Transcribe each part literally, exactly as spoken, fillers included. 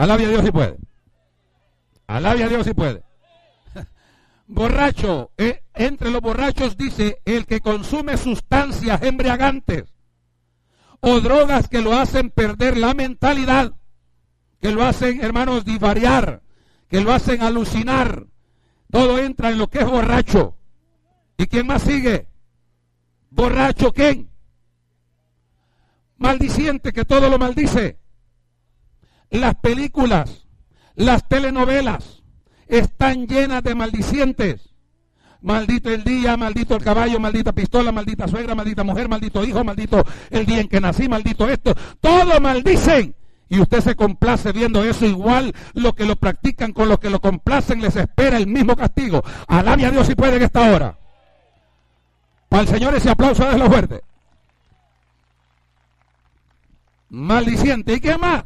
Alabe a Dios si puede. Alabe a Dios si puede. Borracho, eh, entre los borrachos dice el que consume sustancias embriagantes o drogas que lo hacen perder la mentalidad, que lo hacen, hermanos, divariar, que lo hacen alucinar. Todo entra en lo que es borracho. ¿Y quién más sigue? ¿Borracho quién? Maldiciente, que todo lo maldice. Las películas, las telenovelas están llenas de maldicientes. Maldito el día, maldito el caballo, maldita pistola, maldita suegra, maldita mujer, maldito hijo, maldito el día en que nací, maldito esto. Todo maldicen. Y usted se complace viendo eso. Igual lo que lo practican con los que lo complacen les espera el mismo castigo. Alabe a Dios si puede en esta hora. Para el Señor ese aplauso es lo fuerte. Maldiciente. ¿Y qué más?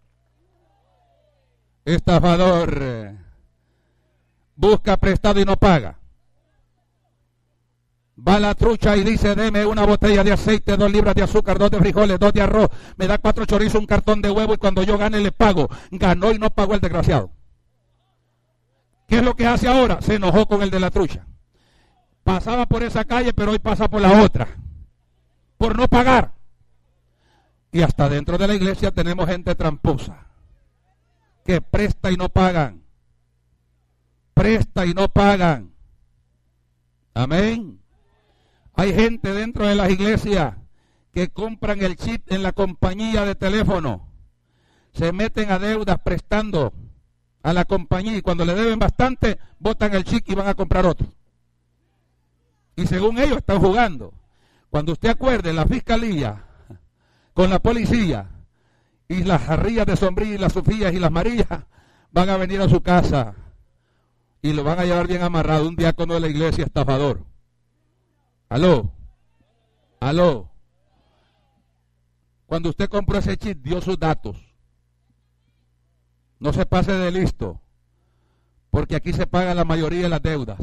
Estafador. Busca prestado y no paga. Va a la trucha y dice, deme una botella de aceite, dos libras de azúcar, dos de frijoles, dos de arroz, me da cuatro chorizos, un cartón de huevo y cuando yo gane le pago. Ganó y no pagó el desgraciado. ¿Qué es lo que hace ahora? Se enojó con el de la trucha. Pasaba por esa calle, pero hoy pasa por la otra. Por no pagar. Y hasta dentro de la iglesia tenemos gente tramposa. Que presta y no pagan. Presta y no pagan. Amén. Hay gente dentro de las iglesias que compran el chip en la compañía de teléfono. Se meten a deudas prestando a la compañía y cuando le deben bastante, botan el chip y van a comprar otro. Y según ellos están jugando. Cuando usted acuerde la fiscalía con la policía y las jarrillas de sombrilla y las sufías y las marillas van a venir a su casa y lo van a llevar bien amarrado. Un diácono de la iglesia estafador. Aló, aló. Cuando usted compró ese chip, dio sus datos. No se pase de listo, porque aquí se paga la mayoría de las deudas.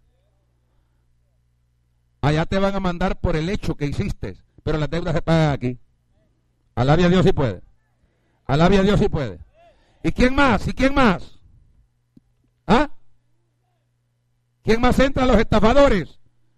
Allá te van a mandar por el hecho que hiciste, pero las deudas se pagan aquí. Alabe a Dios si puede. Alabe a Dios si puede. ¿Y quién más? ¿Y quién más? ¿Ah? ¿Quién más entra? Los estafadores.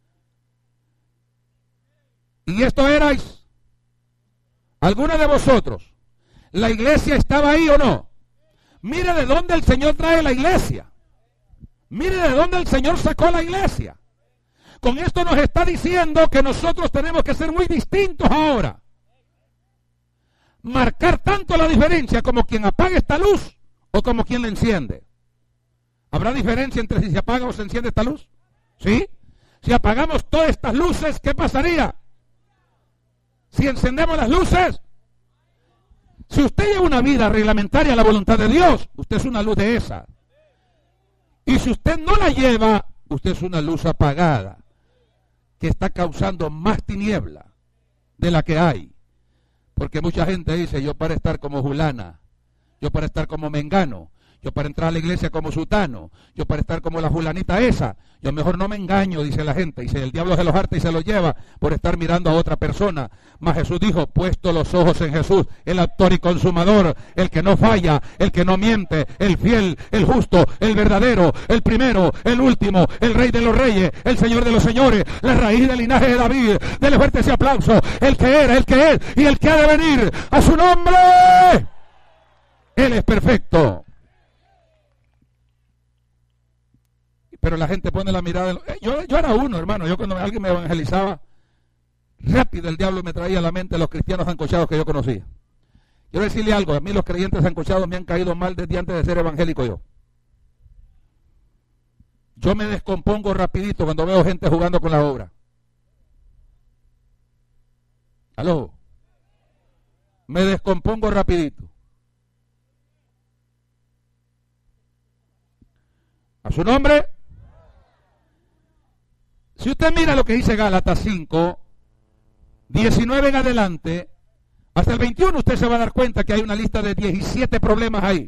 Y esto erais algunos de vosotros. ¿La iglesia estaba ahí o no? Mire de dónde el Señor trae la iglesia. Mire de dónde el Señor sacó la iglesia. Con esto nos está diciendo que nosotros tenemos que ser muy distintos ahora. Marcar tanto la diferencia como quien apaga esta luz o como quien la enciende. ¿Habrá diferencia entre si se apaga o se enciende esta luz? ¿Sí? Si apagamos todas estas luces, ¿qué pasaría? Si encendemos las luces, si usted lleva una vida reglamentaria a la voluntad de Dios, usted es una luz de esa. Y si usted no la lleva, usted es una luz apagada, que está causando más tiniebla de la que hay. Porque mucha gente dice, yo para estar como Julana, yo para estar como Mengano, yo para entrar a la iglesia como Sutano, yo para estar como la Julanita esa, yo mejor no me engaño, dice la gente, y si el diablo se los harta y se los lleva por estar mirando a otra persona. Mas Jesús dijo, puesto los ojos en Jesús, el autor y consumador, el que no falla, el que no miente, el fiel, el justo, el verdadero, el primero, el último, el rey de los reyes, el señor de los señores, la raíz del linaje de David. Dele fuerte ese aplauso, el que era, el que es y el que ha de venir. A su nombre, Él es perfecto. Pero la gente pone la mirada en lo... yo, yo era uno, hermano. Yo cuando alguien me evangelizaba, rápido el diablo me traía a la mente los cristianos sancochados que yo conocía. Quiero decirle algo, a mí los creyentes sancochados me han caído mal desde antes de ser evangélico yo. Yo me descompongo rapidito cuando veo gente jugando con la obra. ¿Aló? Me descompongo rapidito. A su nombre. Si usted mira lo que dice Gálatas cinco, diecinueve en adelante, hasta el veintiuno usted se va a dar cuenta que hay una lista de diecisiete problemas ahí.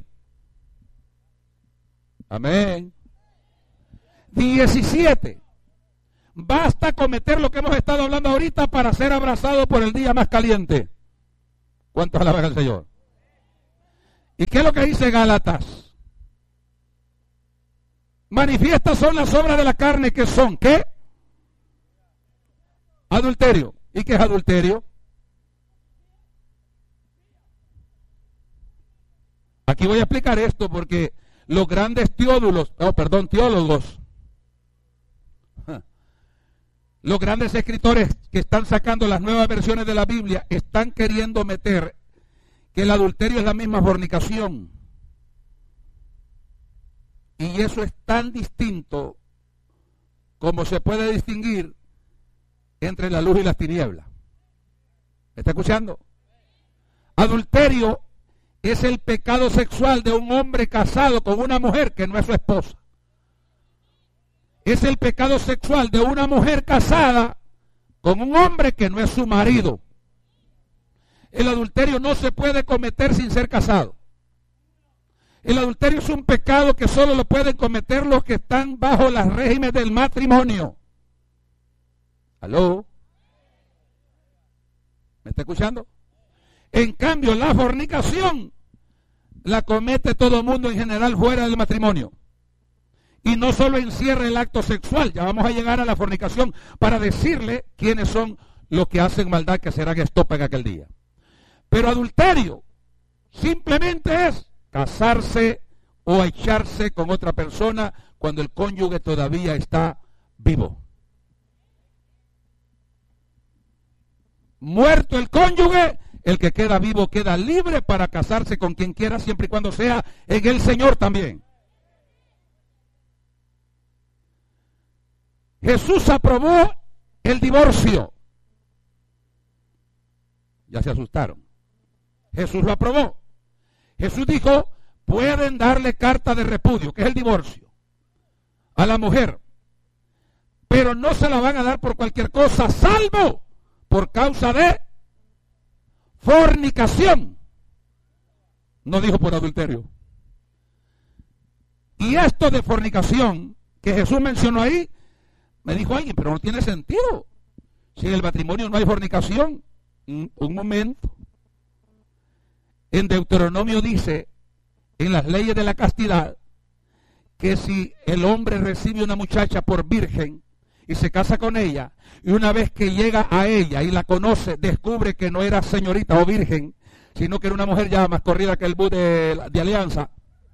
Amén. diecisiete. Basta cometer lo que hemos estado hablando ahorita para ser abrazado por el día más caliente. ¿Cuántos alaban al Señor? ¿Y qué es lo que dice Gálatas? Manifiestas son las obras de la carne, que son, ¿qué? Adulterio. ¿Y qué es adulterio? Aquí voy a explicar esto porque los grandes teólogos, oh, perdón, teólogos, los grandes escritores que están sacando las nuevas versiones de la Biblia están queriendo meter que el adulterio es la misma fornicación. Y eso es tan distinto como se puede distinguir entre la luz y las tinieblas. ¿Me está escuchando? Adulterio es el pecado sexual de un hombre casado con una mujer que no es su esposa. Es el pecado sexual de una mujer casada con un hombre que no es su marido. El adulterio no se puede cometer sin ser casado. El adulterio es un pecado que solo lo pueden cometer los que están bajo las regímenes del matrimonio. ¿Aló? ¿Me está escuchando? En cambio, la fornicación la comete todo el mundo en general fuera del matrimonio. Y no solo encierra el acto sexual, ya vamos a llegar a la fornicación para decirle quiénes son los que hacen maldad que serán estopa en aquel día. Pero adulterio simplemente es casarse o echarse con otra persona cuando el cónyuge todavía está vivo. Muerto el cónyuge, el que queda vivo queda libre para casarse con quien quiera, siempre y cuando sea en el Señor también. Jesús aprobó el divorcio. Ya se asustaron. Jesús lo aprobó. Jesús dijo, pueden darle carta de repudio, que es el divorcio, a la mujer, pero no se la van a dar por cualquier cosa, salvo por causa de fornicación. No dijo por adulterio. Y esto de fornicación que Jesús mencionó ahí, me dijo alguien, pero no tiene sentido. Si en el matrimonio no hay fornicación, un momento. En Deuteronomio dice, en las leyes de la castidad, que si el hombre recibe una muchacha por virgen y se casa con ella, y una vez que llega a ella y la conoce, descubre que no era señorita o virgen, sino que era una mujer ya más corrida que el bus de, de Alianza.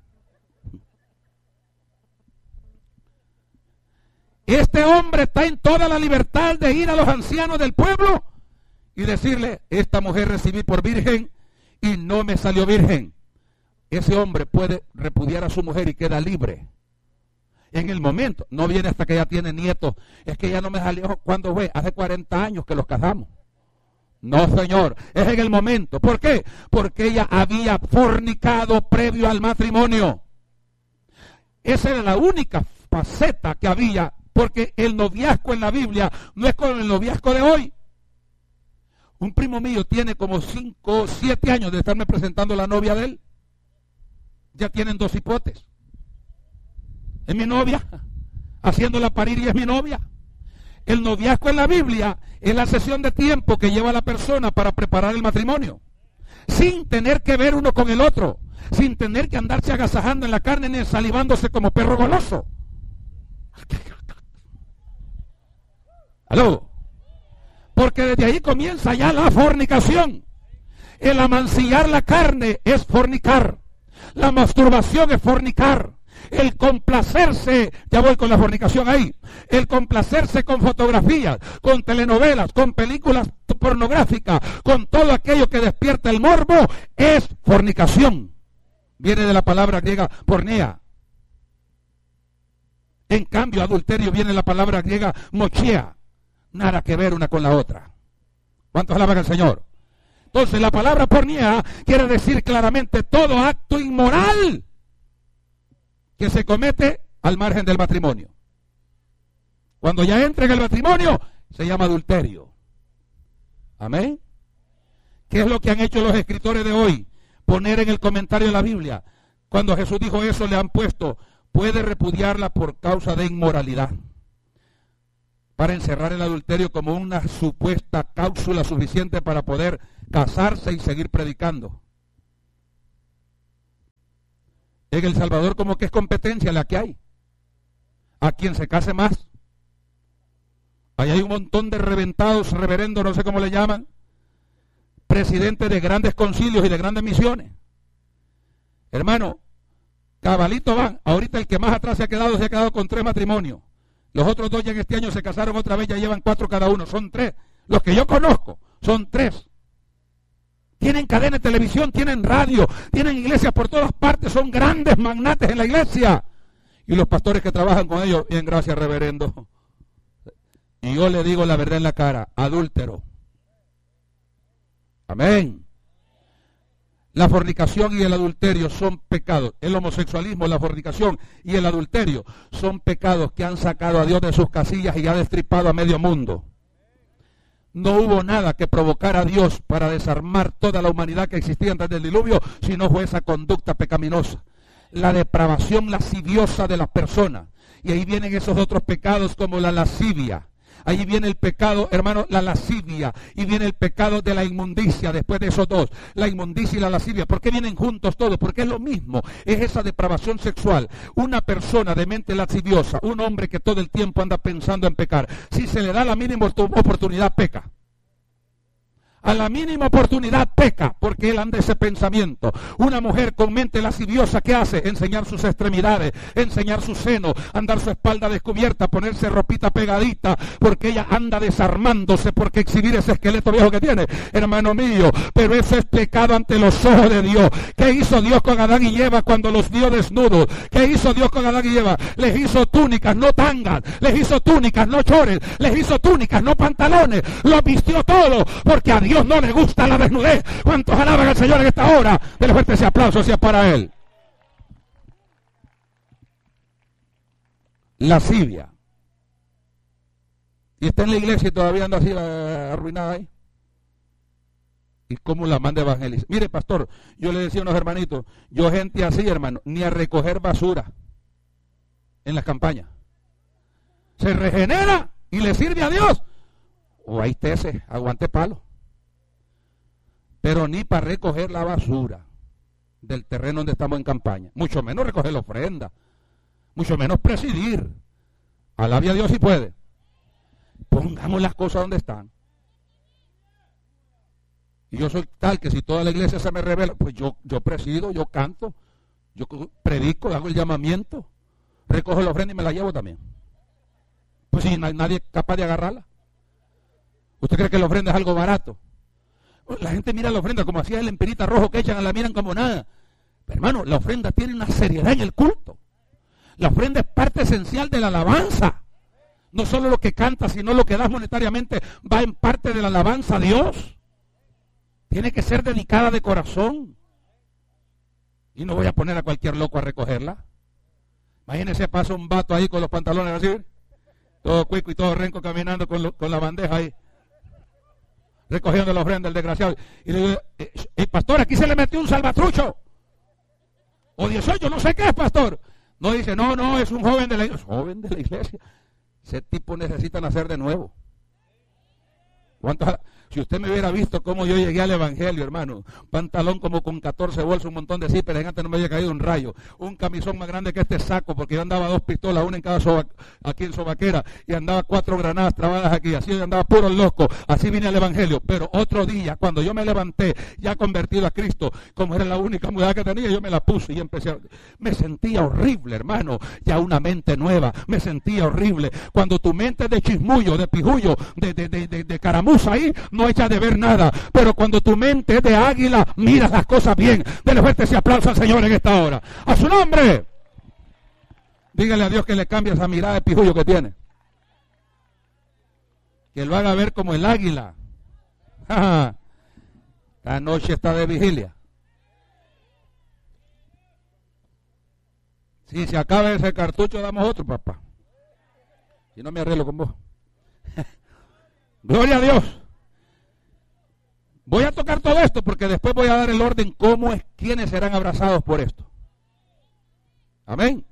Este hombre está en toda la libertad de ir a los ancianos del pueblo y decirle, esta mujer recibí por virgen y no me salió virgen. Ese hombre puede repudiar a su mujer y queda libre. En el momento, no viene hasta que ya tiene nietos. Es que ya no me salió, ¿cuándo fue? Hace cuarenta años que los casamos. No, señor, es en el momento. ¿Por qué? Porque ella había fornicado previo al matrimonio. Esa era la única faceta que había, porque el noviazgo en la Biblia no es como el noviazgo de hoy. Un primo mío tiene como cinco, siete años de estarme presentando la novia de él. Ya tienen dos hipotes. Es mi novia, haciéndola parir y es mi novia. El noviazgo en la Biblia es la sesión de tiempo que lleva la persona para preparar el matrimonio, sin tener que ver uno con el otro, sin tener que andarse agasajando en la carne ni salivándose como perro goloso. ¿Aló? Porque desde ahí comienza ya la fornicación. El amancillar la carne es fornicar. La masturbación es fornicar. El complacerse, ya voy con la fornicación ahí, el complacerse con fotografías, con telenovelas, con películas pornográficas, con todo aquello que despierta el morbo, es fornicación. Viene de la palabra griega pornea. En cambio, adulterio viene de la palabra griega mochea. Nada que ver una con la otra. ¿Cuántos alaban al Señor? Entonces, la palabra pornea quiere decir claramente todo acto inmoral que se comete al margen del matrimonio. Cuando ya entra en el matrimonio, se llama adulterio. Amén. ¿Qué es lo que han hecho los escritores de hoy? Poner en el comentario de la Biblia. Cuando Jesús dijo eso, le han puesto, puede repudiarla por causa de inmoralidad. Para encerrar el adulterio como una supuesta cláusula suficiente para poder casarse y seguir predicando. En El Salvador como que es competencia la que hay. A quien se case más. Ahí hay un montón de reventados, reverendos, no sé cómo le llaman, presidentes de grandes concilios y de grandes misiones. Hermano, cabalito van. Ahorita el que más atrás se ha quedado, se ha quedado con tres matrimonios. Los otros dos ya en este año se casaron otra vez, ya llevan cuatro cada uno. Son tres. Los que yo conozco son tres. Tienen cadena de televisión, tienen radio, tienen iglesias por todas partes, son grandes magnates en la iglesia. Y los pastores que trabajan con ellos, bien, gracias, reverendo. Y yo le digo la verdad en la cara, adúltero. Amén. La fornicación y el adulterio son pecados. El homosexualismo, la fornicación y el adulterio son pecados que han sacado a Dios de sus casillas y ha destripado a medio mundo. No hubo nada que provocara a Dios para desarmar toda la humanidad que existía antes del diluvio, sino fue esa conducta pecaminosa. La depravación lasciviosa de las personas. Y ahí vienen esos otros pecados como la lascivia. Ahí viene el pecado, hermano, la lascivia. Y viene el pecado de la inmundicia después de esos dos. La inmundicia y la lascivia. ¿Por qué vienen juntos todos? Porque es lo mismo. Es esa depravación sexual. Una persona de mente lasciviosa, un hombre que todo el tiempo anda pensando en pecar, si se le da la mínima oportunidad, peca. A la mínima oportunidad peca, porque él anda ese pensamiento. Una mujer con mente lasciviosa, ¿qué hace? Enseñar sus extremidades, enseñar su seno, andar su espalda descubierta, ponerse ropita pegadita, porque ella anda desarmándose, porque exhibir ese esqueleto viejo que tiene, hermano mío. Pero eso es pecado ante los ojos de Dios. ¿Qué hizo Dios con Adán y Eva cuando los vio desnudos? ¿Qué hizo Dios con Adán y Eva? Les hizo túnicas, no tangas. Les hizo túnicas, no chores. Les hizo túnicas, no pantalones. Los vistió todo, porque a Dios Dios no le gusta la desnudez. ¿Cuántos alaban al Señor en esta hora? Denle fuerte ese aplauso, sea para Él. Lascivia. Y está en la iglesia y todavía anda así arruinada ahí. ¿Y cómo la manda evangelizar? Mire, pastor, yo le decía a unos hermanitos, yo gente así, hermano, ni a recoger basura en las campañas. Se regenera y le sirve a Dios. O ahí esté ese, aguante palo. Pero ni para recoger la basura del terreno donde estamos en campaña. Mucho menos recoger la ofrenda. Mucho menos presidir. Alabe a Dios si puede. Pongamos las cosas donde están. Y yo soy tal que si toda la iglesia se me revela, pues yo, yo presido, yo canto, yo predico, hago el llamamiento, recojo la ofrenda y me la llevo también. Pues si no hay nadie capaz de agarrarla. ¿Usted cree que la ofrenda es algo barato? La gente mira la ofrenda como hacía el empirita rojo que echan, la miran como nada. Pero hermano, la ofrenda tiene una seriedad en el culto. La ofrenda es parte esencial de la alabanza. No solo lo que canta, sino lo que das monetariamente va en parte de la alabanza a Dios. Tiene que ser dedicada de corazón. Y no voy a poner a cualquier loco a recogerla. Imagínese, pasa un vato ahí con los pantalones así, todo cuico y todo renco caminando con, lo, con la bandeja ahí, recogiendo la ofrenda, el desgraciado. Y le digo, eh, eh, pastor, aquí se le metió un salvatrucho. O dieciocho, no sé qué es, pastor. No dice, no, no, es un joven de la iglesia. Joven de la iglesia. Ese tipo necesita nacer de nuevo. ¿Cuántos? Si usted me hubiera visto cómo yo llegué al evangelio, hermano, pantalón como con catorce bolsas, un montón de cíperes, antes no me había caído un rayo, un camisón más grande que este saco, porque yo andaba dos pistolas, una en cada soba, aquí en sobaquera, y andaba cuatro granadas trabadas aquí, así yo andaba puro loco, así vine al evangelio. Pero otro día, cuando yo me levanté, ya convertido a Cristo, como era la única mujer que tenía, yo me la puse y empecé a... Me sentía horrible, hermano, ya una mente nueva, me sentía horrible. Cuando tu mente es de chismullo, de pijullo, de, de, de, de, de caramuza ahí, no echa de ver nada. Pero cuando tu mente es de águila, miras las cosas bien. Dele fuerte ese aplauso al Señor en esta hora. ¡A su nombre! Dígale a Dios que le cambie esa mirada de pijullo que tiene. Que lo haga ver como el águila. La noche está de vigilia. Si se acaba ese cartucho, damos otro, papá. Si no me arreglo con vos. Gloria a Dios. Voy a tocar todo esto porque después voy a dar el orden cómo es, quiénes serán abrazados por esto. Amén.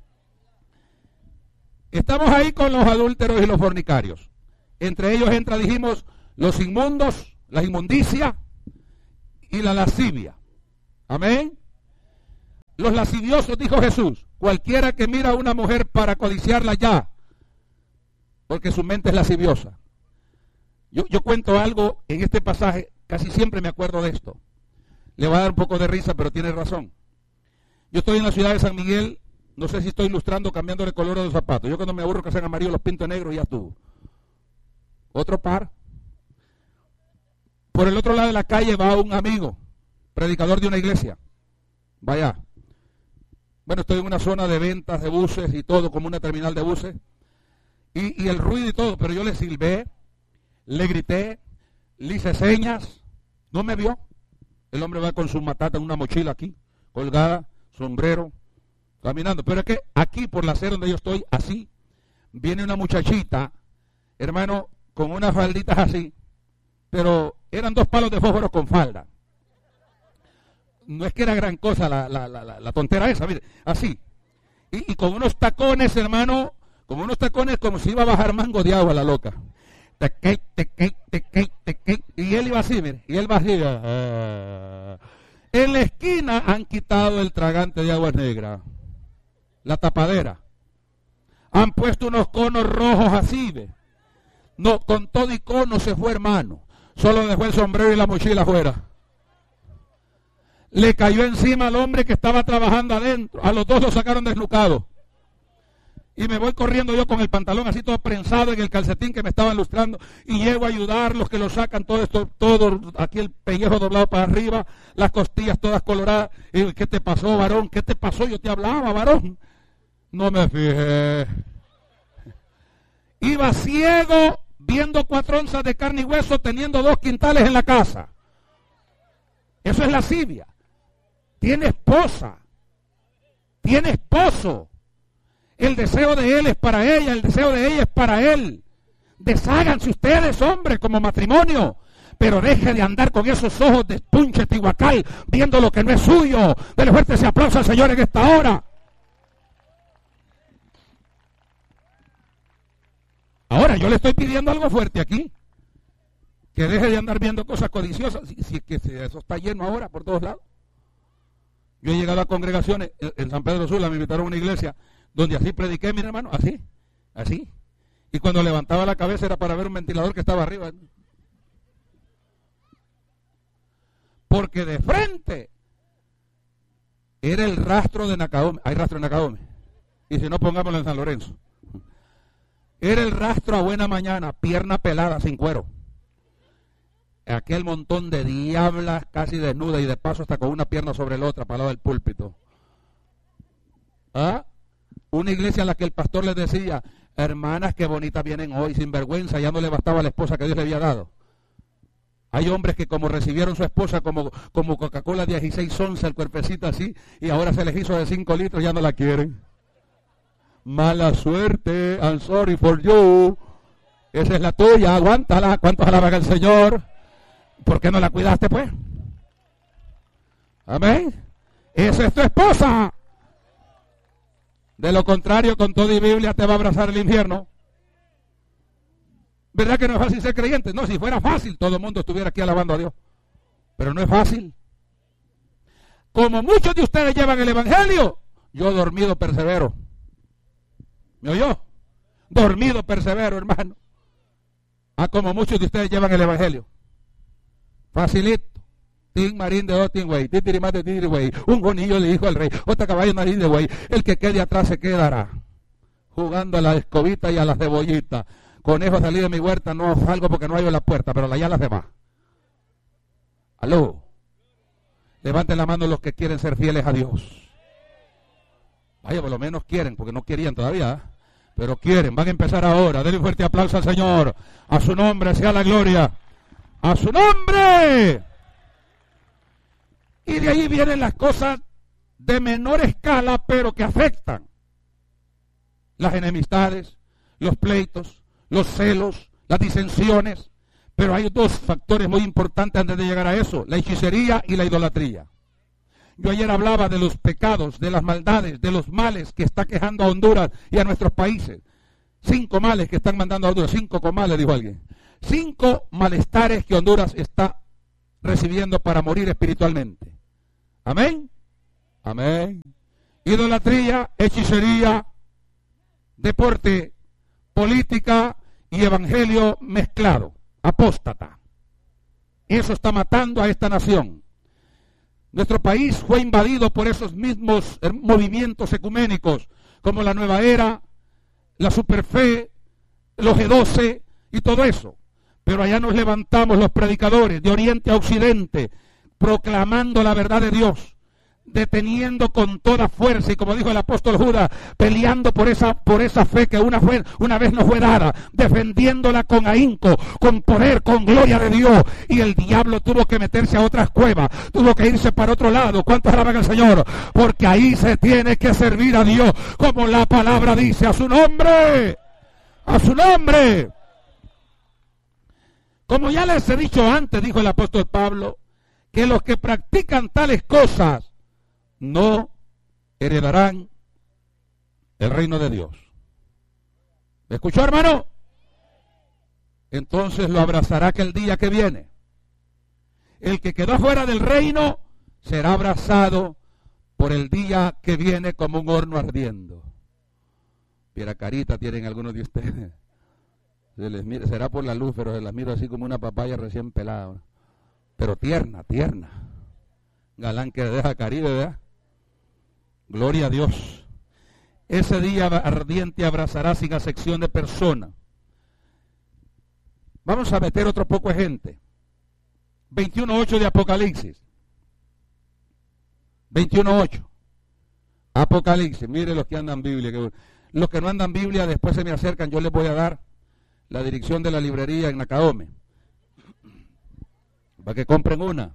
Estamos ahí con los adúlteros y los fornicarios. Entre ellos entra, dijimos, los inmundos, la inmundicia y la lascivia. Amén. los lasciviosos, dijo Jesús, cualquiera que mira a una mujer para codiciarla ya, porque su mente es lasciviosa. Yo, yo cuento algo en este pasaje, casi siempre me acuerdo de esto. Le va a dar un poco de risa, pero tiene razón. Yo estoy en la ciudad de San Miguel, no sé si estoy ilustrando, cambiando de color de los zapatos. Yo cuando me aburro que sean amarillos los pinto negros y ya estuvo. Otro par. Por el otro lado de la calle va un amigo, predicador de una iglesia. Vaya. Bueno, estoy en una zona de ventas de buses y todo, como una terminal de buses. Y, y el ruido y todo, pero yo le silbé, le grité, le hice señas, no me vio. El hombre va con su matata en una mochila aquí, colgada, sombrero, caminando. Pero es que aquí por la acera donde yo estoy, así, viene una muchachita, hermano, con unas falditas así, pero eran dos palos de fósforo con falda. No es que era gran cosa la, la, la, la, la tontera esa, mire, así. Y, y con unos tacones, hermano, como unos tacones como si iba a bajar mango de agua la loca. Teque, teque, teque, teque. Y él iba así, mire, y él va así. Uh, en la esquina han quitado el tragante de agua negra, la tapadera. Han puesto unos conos rojos así, ¿ve? No, con todo y cono se fue, hermano. Solo dejó el sombrero y la mochila afuera. Le cayó encima al hombre que estaba trabajando adentro. A los dos lo sacaron desnucados. Y me voy corriendo yo con el pantalón así todo prensado en el calcetín que me estaban lustrando. Y llego a ayudar los que lo sacan todo esto, todo aquí el pellejo doblado para arriba, las costillas todas coloradas. Y digo, ¿qué te pasó, varón? ¿Qué te pasó? Yo te hablaba, varón. No me fijé. Iba ciego, viendo cuatro onzas de carne y hueso, teniendo dos quintales en la casa. Eso es lascivia. Tiene esposa, tiene esposo. El deseo de él es para ella, el deseo de ella es para él. Desháganse ustedes, hombres, como matrimonio. Pero deje de andar con esos ojos de punche tihuacal, viendo lo que no es suyo. Dele fuerte ese aplauso al Señor en esta hora. Ahora, yo le estoy pidiendo algo fuerte aquí. Que deje de andar viendo cosas codiciosas. Si, si es que eso está lleno ahora por todos lados. Yo he llegado a congregaciones, en San Pedro Sula me invitaron a una iglesia, donde así prediqué, mi hermano, así, así. Y cuando levantaba la cabeza era para ver un ventilador que estaba arriba. Porque de frente era el rastro de Nacaome. Hay rastro de Nacaome. Y si no, pongámoslo en San Lorenzo. Era el rastro a buena mañana, pierna pelada, sin cuero. Aquel montón de diablas casi desnudas y de paso hasta con una pierna sobre la otra para el lado del púlpito. ¿Ah? Una iglesia a la que el pastor les decía, hermanas, qué bonitas vienen hoy, sin vergüenza, ya no le bastaba a la esposa que Dios le había dado. Hay hombres que como recibieron su esposa como, como Coca-Cola dieciséis onzas, el cuerpecito así, y ahora se les hizo de cinco litros, ya no la quieren. Mala suerte, I'm sorry for you. Esa es la tuya, aguántala. ¿Cuántos alaban al Señor? ¿Por qué no la cuidaste, pues? Amén. Esa es tu esposa. De lo contrario, con todo y Biblia te va a abrazar el infierno. ¿Verdad que no es fácil ser creyente? No, si fuera fácil, todo el mundo estuviera aquí alabando a Dios. Pero no es fácil. Como muchos de ustedes llevan el evangelio, yo dormido persevero. ¿Me oyó? Dormido persevero, hermano. Ah, como muchos de ustedes llevan el evangelio. Facilito. Tin marín de otin, güey. Titirimás de titiri, güey. Un bonillo le dijo al rey. Otra caballo marín de güey. El que quede atrás se quedará. Jugando a la escobita y a la cebollita. Conejo salí de mi huerta, no salgo porque no hay en la puerta, pero allá las demás. Aló. Levanten la mano los que quieren ser fieles a Dios. Vaya, por lo menos quieren, porque no querían todavía, ¿eh? Pero quieren, van a empezar ahora. Denle un fuerte aplauso al Señor. A su nombre sea la gloria. ¡A su nombre! Y de ahí vienen las cosas de menor escala, pero que afectan. Las enemistades, los pleitos, los celos, las disensiones. Pero hay dos factores muy importantes antes de llegar a eso: la hechicería y la idolatría. Yo ayer hablaba de los pecados, de las maldades, de los males que está quejando a Honduras y a nuestros países. Cinco males que están mandando a Honduras. Cinco comales, dijo alguien. Cinco malestares que Honduras está recibiendo para morir espiritualmente. Amén. Amén. Idolatría, hechicería, deporte, política y evangelio mezclado, apóstata. Eso está matando a esta nación. Nuestro país fue invadido por esos mismos movimientos ecuménicos, como la Nueva Era, la Superfe, los G doce y todo eso. Pero allá nos levantamos los predicadores de oriente a occidente, proclamando la verdad de Dios, deteniendo con toda fuerza, y como dijo el apóstol Judas, peleando por esa, por esa fe que una, fue, una vez nos fue dada, defendiéndola con ahínco, con poder, con gloria de Dios. Y el diablo tuvo que meterse a otras cuevas, tuvo que irse para otro lado. ¿Cuántos alaban al Señor? Porque ahí se tiene que servir a Dios, como la palabra dice, a su nombre, a su nombre. Como ya les he dicho antes, dijo el apóstol Pablo, que los que practican tales cosas no heredarán el reino de Dios. ¿Me escuchó, hermano? Entonces lo abrazará aquel día que viene. El que quedó fuera del reino será abrazado por el día que viene como un horno ardiendo. Mira, carita tienen algunos de ustedes. Se les mira, será por la luz, pero se las miro así como una papaya recién pelada. Pero tierna, tierna. Galán que deja Caribe, ¿verdad? Gloria a Dios. Ese día ardiente abrazará sin acepción de persona. Vamos a meter otro poco de gente. veintiuno ocho de Apocalipsis. veintiuno ocho. Apocalipsis. Mire los que andan Biblia. Que, los que no andan Biblia, después se me acercan, yo les voy a dar la dirección de la librería en Nacaome, para que compren una.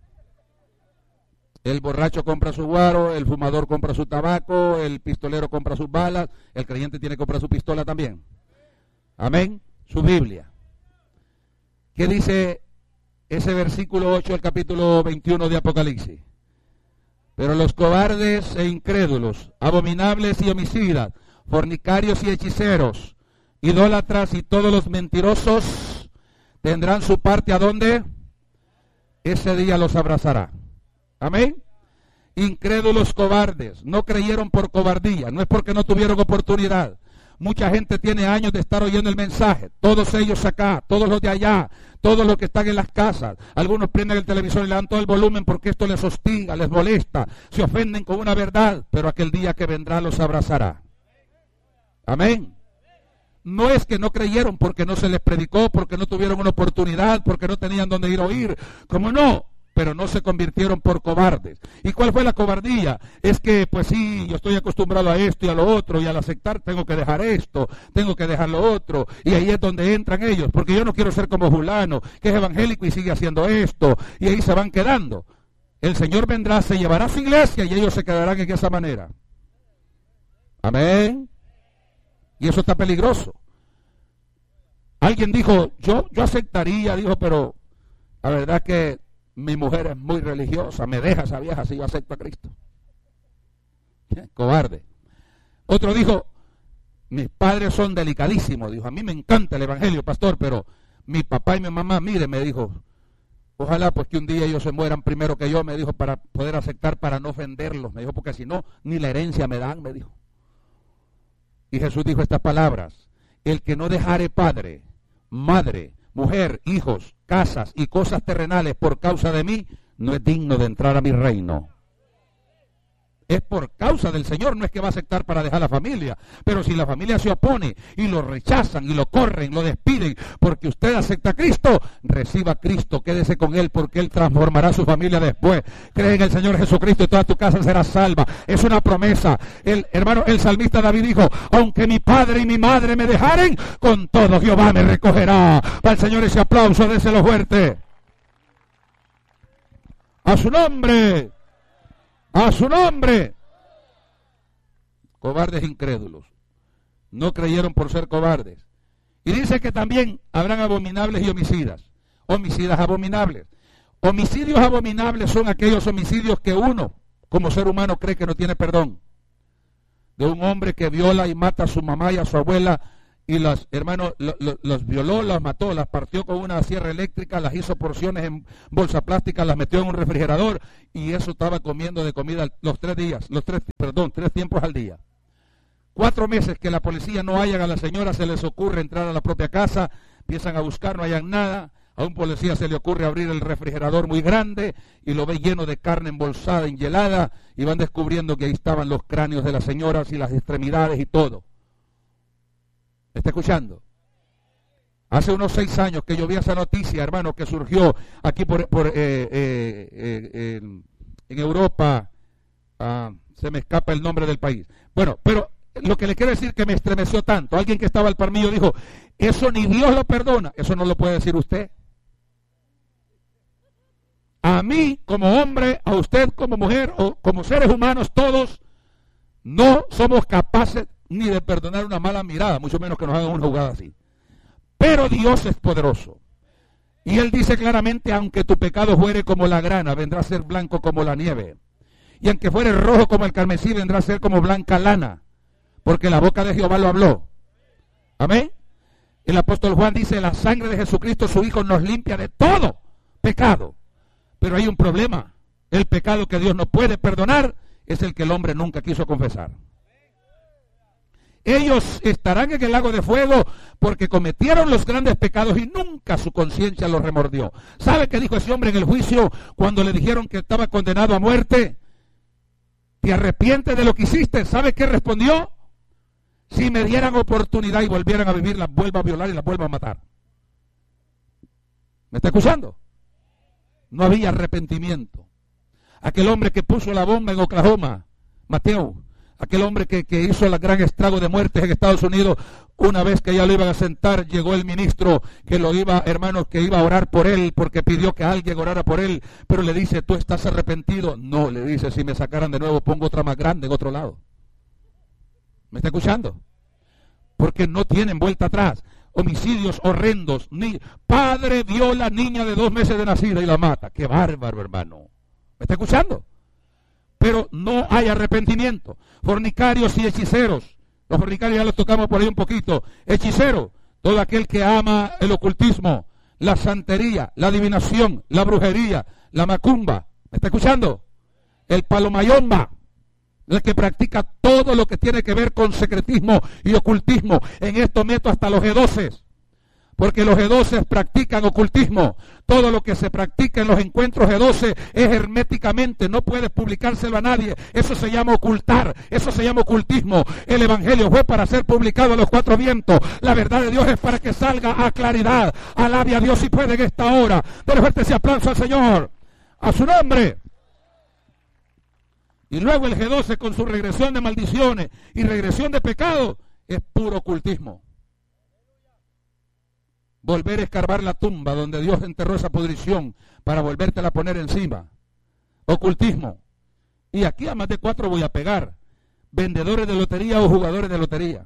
El borracho compra su guaro, el fumador compra su tabaco, el pistolero compra sus balas, el creyente tiene que comprar su pistola también. Amén. Su Biblia. ¿Qué dice ese versículo ocho del capítulo veintiuno de Apocalipsis? Pero los cobardes e incrédulos, abominables y homicidas, fornicarios y hechiceros, idólatras y todos los mentirosos tendrán su parte ¿a dónde? Ese día los abrazará. Amén. Incrédulos cobardes, no creyeron por cobardía, no es porque no tuvieron oportunidad. Mucha gente tiene años de estar oyendo el mensaje, todos ellos acá, todos los de allá, todos los que están en las casas. Algunos prenden el televisor y le dan todo el volumen porque esto les hostiga, les molesta, se ofenden con una verdad, pero aquel día que vendrá los abrazará. Amén. No es que no creyeron porque no se les predicó, porque no tuvieron una oportunidad, porque no tenían donde ir a oír, como no, pero no se convirtieron por cobardes. ¿Y cuál fue la cobardía? Es que, pues sí, yo estoy acostumbrado a esto y a lo otro, y al aceptar tengo que dejar esto, tengo que dejar lo otro, y ahí es donde entran ellos, porque yo no quiero ser como fulano, que es evangélico y sigue haciendo esto, y ahí se van quedando. El Señor vendrá, se llevará a su iglesia, y ellos se quedarán en esa manera. Amén. Y eso está peligroso. Alguien dijo, yo, yo aceptaría, dijo, pero la verdad que mi mujer es muy religiosa, me deja esa vieja si yo acepto a Cristo. Cobarde. Otro dijo, mis padres son delicadísimos, dijo, a mí me encanta el evangelio, pastor, pero mi papá y mi mamá, mire, me dijo, ojalá pues que un día ellos se mueran primero que yo, me dijo, para poder aceptar, para no ofenderlos, me dijo, porque si no, ni la herencia me dan, me dijo. Y Jesús dijo estas palabras, el que no dejare padre, madre, mujer, hijos, casas y cosas terrenales por causa de mí, no es digno de entrar a mi reino. Es por causa del Señor, no es que va a aceptar para dejar la familia. Pero si la familia se opone y lo rechazan y lo corren, lo despiden, porque usted acepta a Cristo, reciba a Cristo, quédese con Él, porque Él transformará su familia después. Cree en el Señor Jesucristo y toda tu casa será salva. Es una promesa. El hermano, el salmista David dijo, aunque mi padre y mi madre me dejaren, con todo Jehová me recogerá. Para el Señor ese aplauso, déselo fuerte. A su nombre. A su nombre. Cobardes incrédulos. No creyeron por ser cobardes. Y dice que también habrán abominables y homicidas. Homicidas abominables. Homicidios abominables son aquellos homicidios que uno, como ser humano, cree que no tiene perdón. De un hombre que viola y mata a su mamá y a su abuela y las, hermanos, lo, lo, los violó, las mató, las partió con una sierra eléctrica, las hizo porciones en bolsa plástica, las metió en un refrigerador y eso estaba comiendo de comida los tres días, los tres, perdón, tres tiempos al día. Cuatro meses que la policía no hallan a la señora, se les ocurre entrar a la propia casa, empiezan a buscar, no hallan nada. A un policía se le ocurre abrir el refrigerador muy grande y lo ve lleno de carne embolsada, enhielada, y van descubriendo que ahí estaban los cráneos de las señoras y las extremidades y todo. ¿Me está escuchando? Hace unos seis años que yo vi esa noticia, hermano, que surgió aquí por, por eh, eh, eh, en, en Europa, ah, se me escapa el nombre del país. Bueno, pero lo que le quiero decir que me estremeció tanto, alguien que estaba al par mío dijo, eso ni Dios lo perdona, eso no lo puede decir usted. A mí como hombre, a usted como mujer, o como seres humanos todos, no somos capaces ni de perdonar una mala mirada, mucho menos que nos hagan una jugada así. Pero Dios es poderoso. Y Él dice claramente, aunque tu pecado fuere como la grana, vendrá a ser blanco como la nieve. Y aunque fuere rojo como el carmesí, vendrá a ser como blanca lana. Porque la boca de Jehová lo habló. Amén. El apóstol Juan dice, la sangre de Jesucristo, su Hijo, nos limpia de todo pecado. Pero hay un problema. El pecado que Dios no puede perdonar es el que el hombre nunca quiso confesar. Ellos estarán en el lago de fuego porque cometieron los grandes pecados y nunca su conciencia los remordió. ¿Sabe qué dijo ese hombre en el juicio cuando le dijeron que estaba condenado a muerte? ¿Te arrepientes de lo que hiciste? ¿Sabe qué respondió? Si me dieran oportunidad y volvieran a vivir, las vuelvo a violar y las vuelvo a matar. ¿Me está escuchando? No había arrepentimiento. Aquel hombre que puso la bomba en Oklahoma, Mateo, aquel hombre que, que hizo el gran estrago de muertes en Estados Unidos, una vez que ya lo iban a sentar, llegó el ministro que lo iba, hermanos, que iba a orar por él, porque pidió que alguien orara por él, pero le dice, ¿tú estás arrepentido? No, le dice, si me sacaran de nuevo, pongo otra más grande en otro lado. ¿Me está escuchando? Porque no tienen vuelta atrás. Homicidios horrendos. Ni padre viola niña de dos meses de nacida y la mata. ¡Qué bárbaro, hermano! ¿Me está escuchando? Pero no hay arrepentimiento. Fornicarios y hechiceros. Los fornicarios ya los tocamos por ahí un poquito. Hechicero, todo aquel que ama el ocultismo, la santería, la adivinación, la brujería, la macumba. ¿Me está escuchando? El palomayomba. El que practica todo lo que tiene que ver con secretismo y ocultismo. En esto meto hasta los G-doces. Porque los G doce practican ocultismo. Todo lo que se practica en los encuentros G doce es herméticamente. No puedes publicárselo a nadie. Eso se llama ocultar. Eso se llama ocultismo. El evangelio fue para ser publicado a los cuatro vientos. La verdad de Dios es para que salga a claridad. Alabe a Dios si puede en esta hora. Dele fuerte ese aplauso al Señor. A su nombre. Y luego el G doce con su regresión de maldiciones y regresión de pecado es puro ocultismo. Volver a escarbar la tumba donde Dios enterró esa pudrición para volvértela a poner encima. Ocultismo. Y aquí a más de cuatro voy a pegar. Vendedores de lotería o jugadores de lotería.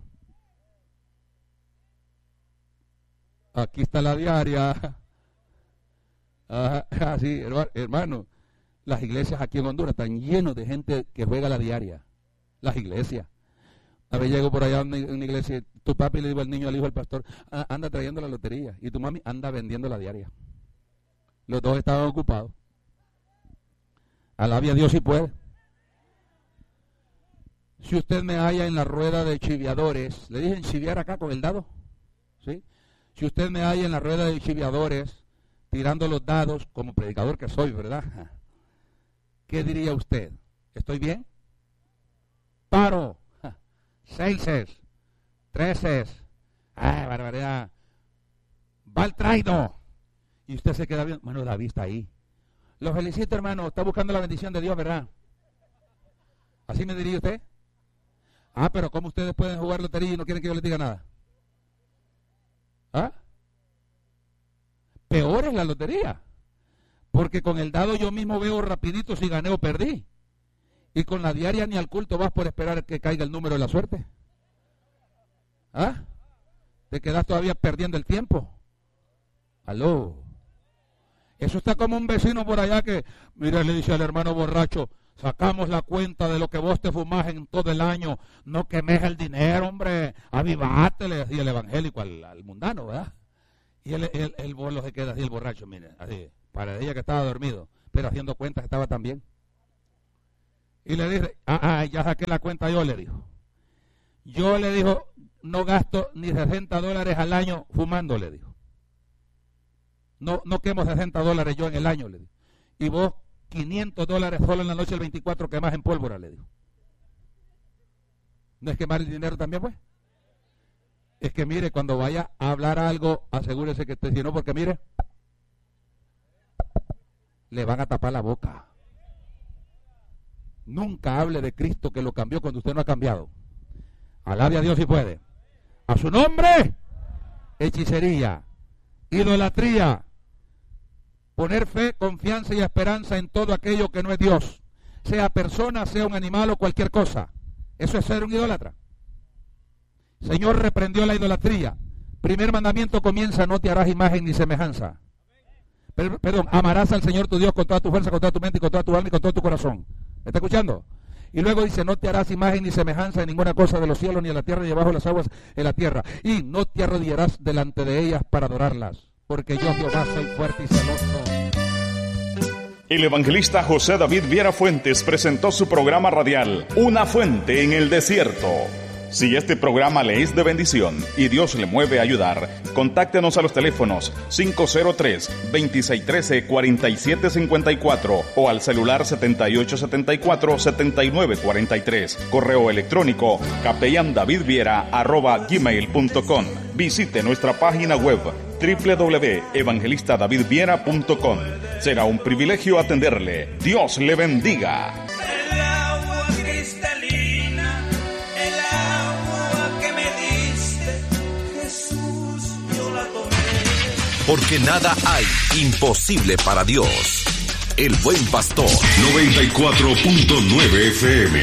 Aquí está la diaria. Ah, sí, hermano. Las iglesias aquí en Honduras están llenas de gente que juega la diaria. Las iglesias. A ver, llego por allá a una, una iglesia, tu papi le dijo al niño, al hijo del pastor, anda trayendo la lotería. Y tu mami anda vendiendo la diaria. Los dos estaban ocupados. Alabe a Dios si puede. Si usted me halla en la rueda de chiviadores, le dije chiviar acá con el dado. ¿Sí? Si usted me halla en la rueda de chiviadores, tirando los dados, como predicador que soy, ¿verdad? ¿Qué diría usted? ¿Estoy bien? Paro. Seises. Treses. ¡Ay, barbaridad! Va al traino. Y usted se queda bien. Bueno, la vista ahí. Lo felicito, hermano. Está buscando la bendición de Dios, ¿verdad? ¿Así me diría usted? Ah, pero ¿cómo ustedes pueden jugar lotería y no quieren que yo les diga nada? ¿Ah? Peor es la lotería. Porque con el dado yo mismo veo rapidito si gané o perdí. Y con la diaria ni al culto vas por esperar que caiga el número de la suerte. ¿Ah? Te quedas todavía perdiendo el tiempo. Aló. Eso está como un vecino por allá que, mira, le dice al hermano borracho, Sacamos la cuenta de lo que vos te fumás en todo el año. No quemes el dinero, hombre. Avivate, le decía el evangélico al, al mundano, ¿verdad? Y el, el, el bolo se queda así, el borracho, mire, así, para ella que estaba dormido, pero haciendo cuentas estaba también. Y le dice, ah, ah, ya saqué la cuenta yo, le dijo. Yo le dijo, no gasto ni sesenta dólares al año fumando, le dijo. No, no quemo sesenta dólares yo en el año, le dijo. Y vos quinientos dólares solo en la noche del veinticuatro quemás en pólvora, le dijo. ¿No es quemar el dinero también, pues? Es que mire, cuando vaya a hablar algo, asegúrese que esté, si no, porque mire, le van a tapar la boca. Nunca hable de Cristo que lo cambió cuando usted no ha cambiado. Alabe a Dios si puede. A su nombre, hechicería, idolatría, poner fe, confianza y esperanza en todo aquello que no es Dios, sea persona, sea un animal o cualquier cosa. Eso es ser un idólatra. Señor reprendió la idolatría. Primer mandamiento comienza, no te harás imagen ni semejanza. Per, perdón, amarás al Señor tu Dios con toda tu fuerza, con toda tu mente, con toda tu alma y con todo tu corazón. ¿Me está escuchando? Y luego dice, no te harás imagen ni semejanza de ninguna cosa de los cielos, ni de la tierra, ni debajo de las aguas en la tierra. Y no te arrodillarás delante de ellas para adorarlas, porque yo Jehová soy fuerte y celoso. El evangelista José David Viera Fuentes presentó su programa radial, Una Fuente en el Desierto. Si este programa le es de bendición y Dios le mueve a ayudar, contáctenos a los teléfonos cinco cero tres, veintiséis trece, cuarenta y siete cincuenta y cuatro o al celular setenta y ocho setenta y cuatro, setenta y nueve cuarenta y tres. Correo electrónico capellandavidviera arroba gmail punto com. Visite nuestra página web doble u doble u doble u punto evangelista david viera punto com. Será un privilegio atenderle. Dios le bendiga. El agua cristalina, el agua que me diste, Jesús, yo la tomé. Porque nada hay imposible para Dios. El Buen Pastor. noventa y cuatro punto nueve F M.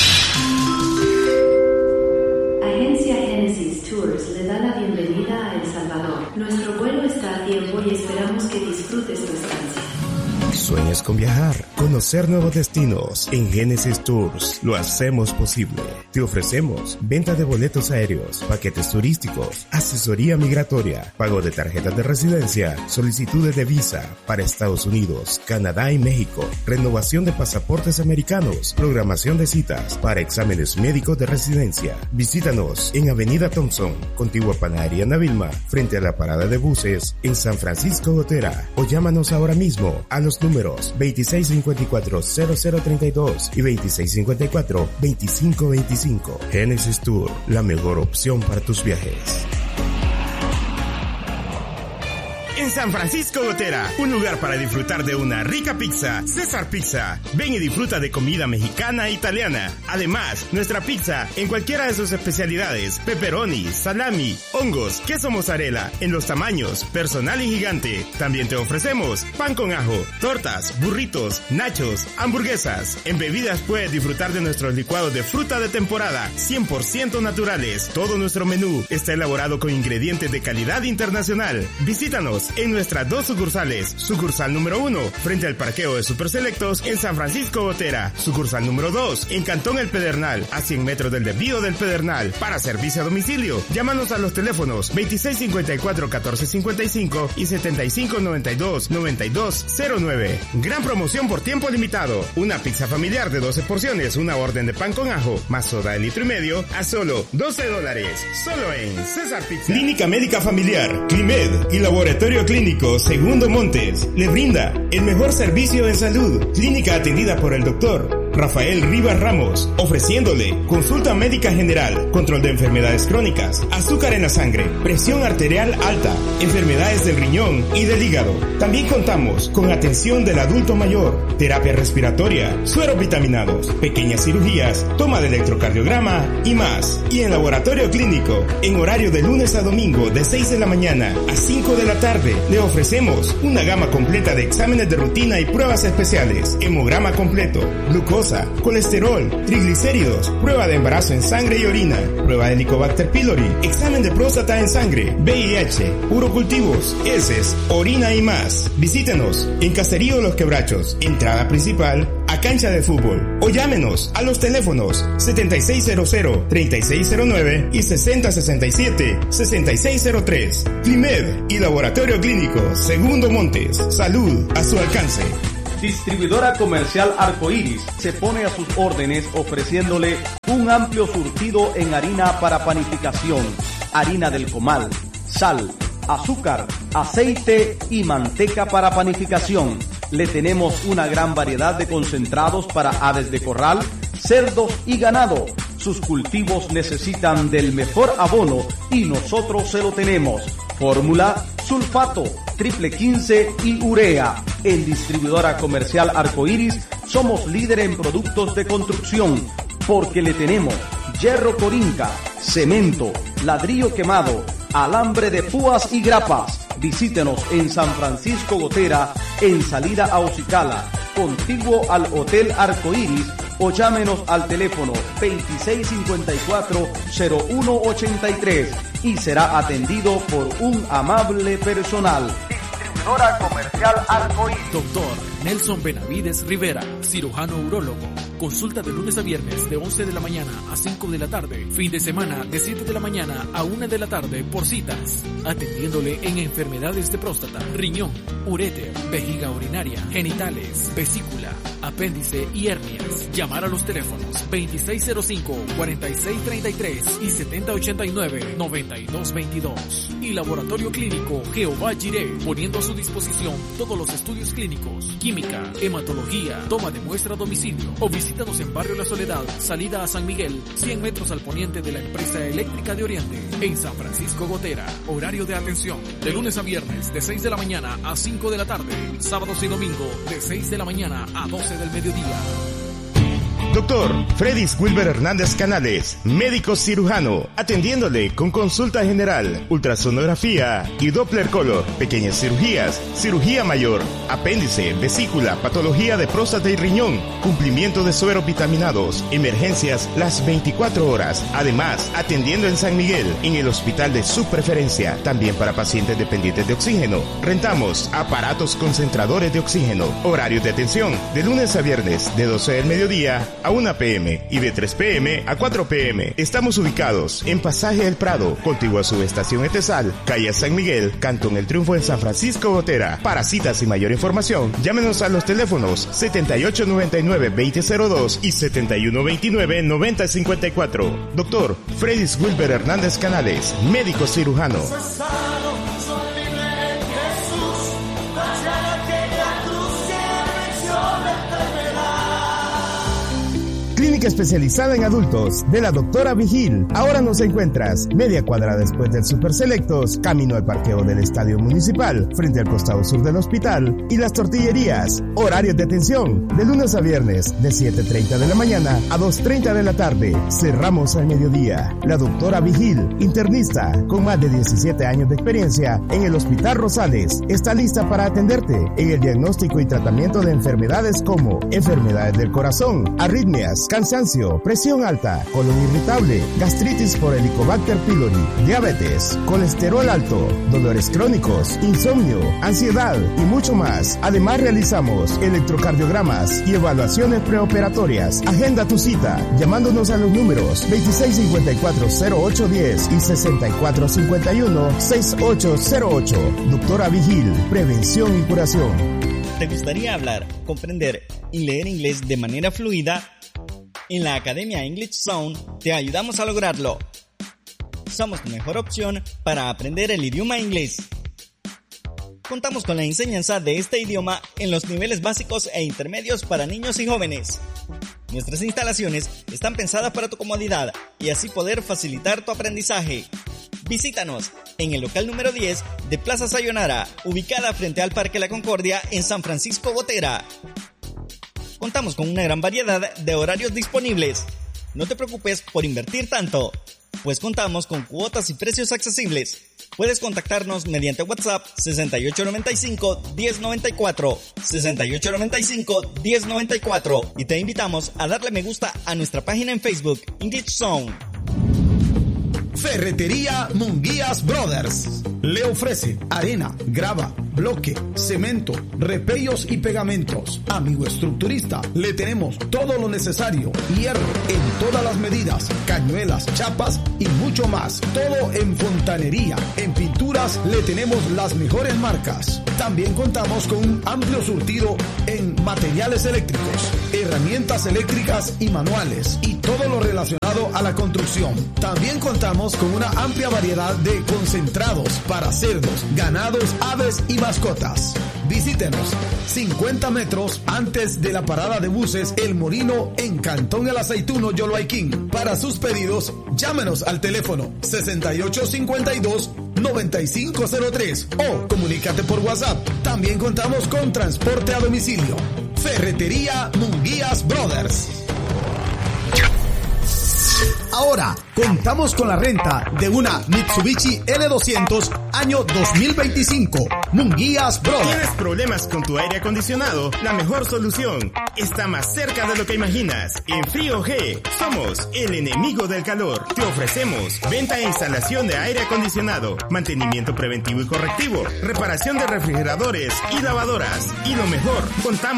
Agencia Genesis Tours le da la bienvenida a El Salvador. Nuestro vuelo está a tiempo y esperamos que disfrutes tu estancia. ¿Sueñas con viajar? Conocer nuevos destinos. En Genesis Tours lo hacemos posible. Te ofrecemos venta de boletos aéreos, paquetes turísticos, asesoría migratoria, pago de tarjetas de residencia, solicitudes de visa para Estados Unidos, Canadá y México, renovación de pasaportes americanos, programación de citas para exámenes médicos de residencia. Visítanos en Avenida Thompson, contigua Panadería Navilma, frente a la parada de buses en San Francisco Gotera, o llámanos ahora mismo a los números veintiséis cincuenta y cuatro, cero cero treinta y dos y veintiséis cincuenta y cuatro, veinticinco veinticinco. Genesis Tour, la mejor opción para tus viajes. En San Francisco Gotera, un lugar para disfrutar de una rica pizza, César Pizza. Ven y disfruta de comida mexicana e italiana. Además, nuestra pizza en cualquiera de sus especialidades, pepperoni, salami, hongos, queso mozzarella, en los tamaños personal y gigante. También te ofrecemos pan con ajo, tortas, burritos, nachos, hamburguesas. En bebidas puedes disfrutar de nuestros licuados de fruta de temporada, cien por ciento naturales. Todo nuestro menú está elaborado con ingredientes de calidad internacional. Visítanos en nuestras dos sucursales. Sucursal número uno, frente al parqueo de Super Selectos en San Francisco Gotera. Sucursal número dos, en Cantón El Pedernal, a cien metros del desvío del Pedernal. Para servicio a domicilio, llámanos a los teléfonos veintiséis cincuenta y cuatro, catorce cincuenta y cinco y setenta y cinco noventa y dos, noventa y dos cero nueve. Gran promoción por tiempo limitado. Una pizza familiar de doce porciones, una orden de pan con ajo, más soda de litro y medio, a solo doce dólares. Solo en César Pizza. Clínica Médica Familiar, Climed y Laboratorio Clínico Segundo Montes le brinda el mejor servicio de salud. Clínica atendida por el doctor Rafael Rivas Ramos, ofreciéndole consulta médica general, control de enfermedades crónicas, azúcar en la sangre, presión arterial alta, enfermedades del riñón y del hígado. También contamos con atención del adulto mayor, terapia respiratoria, sueros vitaminados, pequeñas cirugías, toma de electrocardiograma y más. Y en laboratorio clínico, en horario de lunes a domingo de seis de la mañana a cinco de la tarde, le ofrecemos una gama completa de exámenes de rutina y pruebas especiales, hemograma completo, glucosa, colesterol, triglicéridos, prueba de embarazo en sangre y orina, prueba de Helicobacter pylori, examen de próstata en sangre, V I H, urocultivos, heces, orina y más. Visítenos en Caserío Los Quebrachos, entrada principal a la cancha de fútbol. O llámenos a los teléfonos setenta y seis cero cero, treinta y seis cero nueve y sesenta sesenta y siete, sesenta y seis cero tres. Climed y Laboratorio Clínico Segundo Montes. Salud a su alcance. Distribuidora Comercial Arcoíris se pone a sus órdenes ofreciéndole un amplio surtido en harina para panificación, harina del comal, sal, azúcar, aceite y manteca para panificación. Le tenemos una gran variedad de concentrados para aves de corral, cerdos y ganado. Sus cultivos necesitan del mejor abono y nosotros se lo tenemos. Fórmula, sulfato, triple quince y urea. En Distribuidora Comercial Arcoíris somos líder en productos de construcción porque le tenemos hierro corinca, cemento, ladrillo quemado, alambre de púas y grapas. Visítenos en San Francisco Gotera, en salida a Ocicala, contiguo al Hotel Arcoíris, o llámenos al teléfono veintiséis cincuenta y cuatro, cero uno ochenta y tres y será atendido por un amable personal. Distribuidora Comercial Arcoíris. Doctor Nelson Benavides Rivera, cirujano urólogo. Consulta de lunes a viernes de once de la mañana a cinco de la tarde. Fin de semana de siete de la mañana a una de la tarde por citas. Atendiéndole en enfermedades de próstata, riñón, uréter, vejiga urinaria, genitales, vesícula, apéndice y hernias. Llamar a los teléfonos veintiséis cero cinco, cuarenta y seis treinta y tres y setenta ochenta y nueve, noventa y dos veintidós. Y Laboratorio Clínico Jehová Jiré, poniendo a su disposición todos los estudios clínicos, química, hematología, toma de muestra a domicilio o visítanos en Barrio La Soledad, salida a San Miguel, cien metros al poniente de la Empresa Eléctrica de Oriente, en San Francisco Gotera. Horario de atención, de lunes a viernes de seis de la mañana a cinco de la tarde, sábados y domingo de seis de la mañana a doce del mediodía. Doctor Fredis Wilber Hernández Canales, médico cirujano, atendiéndole con consulta general, ultrasonografía y Doppler Color, pequeñas cirugías, cirugía mayor, apéndice, vesícula, patología de próstata y riñón, cumplimiento de sueros vitaminados, emergencias las veinticuatro horas. Además, atendiendo en San Miguel, en el hospital de su preferencia, también para pacientes dependientes de oxígeno. Rentamos aparatos concentradores de oxígeno. Horarios de atención, de lunes a viernes, de doce del mediodía a una pe eme y de tres pe eme a cuatro pe eme. Estamos ubicados en Pasaje del Prado, contiguo a Subestación Etesal, calle San Miguel, Cantón El Triunfo en San Francisco Gotera. Para citas y mayor información, llámenos a los teléfonos setenta y ocho noventa y nueve, veinte cero dos y setenta y uno veintinueve, noventa cincuenta y cuatro. Doctor Fredis Wilber Hernández Canales, médico cirujano. Clínica especializada en adultos de la doctora Vigil. Ahora nos encuentras media cuadra después del Super Selectos, camino al parqueo del Estadio Municipal, frente al costado sur del hospital y las tortillerías. Horarios de atención, de lunes a viernes, de siete treinta de la mañana a dos treinta de la tarde. Cerramos al mediodía. La doctora Vigil, internista, con más de diecisiete años de experiencia en el Hospital Rosales, está lista para atenderte en el diagnóstico y tratamiento de enfermedades como enfermedades del corazón, arritmias, cansancio, presión alta, colon irritable, gastritis por Helicobacter pylori, diabetes, colesterol alto, dolores crónicos, insomnio, ansiedad y mucho más. Además realizamos electrocardiogramas y evaluaciones preoperatorias. Agenda tu cita llamándonos a los números veintiséis cincuenta y cuatro, cero ocho diez y sesenta y cuatro cincuenta y uno, sesenta y ocho cero ocho. Doctora Vigil, prevención y curación. ¿Te gustaría hablar, comprender y leer inglés de manera fluida? En la Academia English Zone te ayudamos a lograrlo. Somos tu mejor opción para aprender el idioma inglés. Contamos con la enseñanza de este idioma en los niveles básicos e intermedios para niños y jóvenes. Nuestras instalaciones están pensadas para tu comodidad y así poder facilitar tu aprendizaje. Visítanos en el local número diez de Plaza Sayonara, ubicada frente al Parque La Concordia en San Francisco Gotera. Contamos con una gran variedad de horarios disponibles. No te preocupes por invertir tanto, pues contamos con cuotas y precios accesibles. Puedes contactarnos mediante WhatsApp sesenta y ocho noventa y cinco, diez noventa y cuatro, sesenta y ocho noventa y cinco, diez noventa y cuatro y te invitamos a darle me gusta a nuestra página en Facebook, English Zone. Ferretería Munguías Brothers le ofrece arena, grava, bloque, cemento, repellos y pegamentos. Amigo estructurista, le tenemos todo lo necesario, hierro en todas las medidas, cañuelas, chapas y mucho más. Todo en fontanería. En pinturas le tenemos las mejores marcas. También contamos con un amplio surtido en materiales eléctricos, herramientas eléctricas y manuales y todo lo relacionado a la construcción. También contamos con una amplia variedad de concentrados para cerdos, ganados, aves y mascotas. Visítenos cincuenta metros antes de la parada de buses El Molino en Cantón El Aceituno, Yoloaiquín. Para sus pedidos, llámenos al teléfono sesenta y ocho cincuenta y dos noventa y cinco cero tres o comunícate por WhatsApp. También contamos con transporte a domicilio. Ferretería Munguías Brothers. Ahora contamos con la renta de una Mitsubishi L doscientos año dos mil veinticinco. Munguías Brothers. ¿Tienes problemas con tu aire acondicionado? La mejor solución está más cerca de lo que imaginas. En Frío G somos el enemigo del calor. Te ofrecemos venta e instalación de aire acondicionado, mantenimiento preventivo y correctivo, reparación de refrigeradores y lavadoras. Y lo mejor, contamos